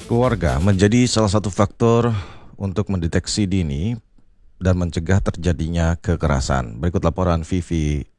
Keluarga menjadi salah satu faktor untuk mendeteksi dini dan mencegah terjadinya kekerasan. Berikut laporan Vivi